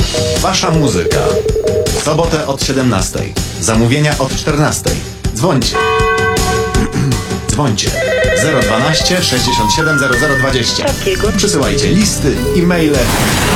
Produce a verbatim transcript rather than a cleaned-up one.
Wasza muzyka. W sobotę od siedemnastej. Zamówienia od czternastej. Dzwońcie. Dzwońcie. zero dwanaście sześćdziesiąt siedem zero zero dwadzieścia. Takiego. Przysyłajcie listy, e-maile.